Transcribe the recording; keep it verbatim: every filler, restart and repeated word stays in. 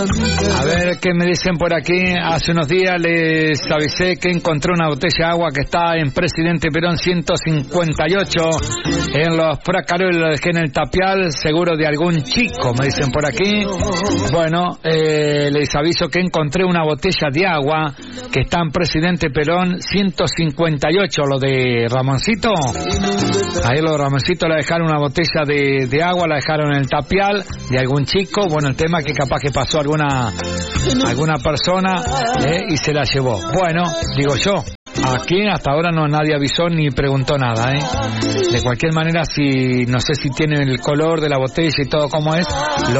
A ver qué me dicen por aquí. Hace unos días les avisé que encontré una botella de agua que está en Presidente Perón ciento cincuenta y ocho en los Prácaros y lo dejé en el tapial, seguro de algún chico, me dicen por aquí. Bueno, eh, les aviso que encontré una botella de agua que está en Presidente Perón ciento cincuenta y ocho, lo de Ramoncito. Ahí los Ramoncito la dejaron una botella de, de agua, la dejaron en el tapial de algún chico. Bueno, el tema es que capaz que pasó alguna alguna persona eh, y se la llevó. Bueno, digo yo, aquí hasta ahora no nadie avisó ni preguntó nada, ¿eh? De cualquier manera, si no sé si tienen el color de la botella y todo como es, lo